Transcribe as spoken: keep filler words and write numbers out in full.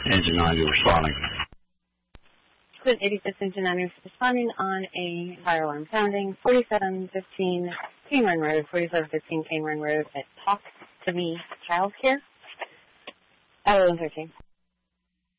Engine ninety responding. Clinton eighty-six Engine ninety responding on a fire alarm sounding forty-seven fifteen Cane Run Road, forty-seven fifteen Cane Run Road at Talk to Me Child Care. L one thirteen.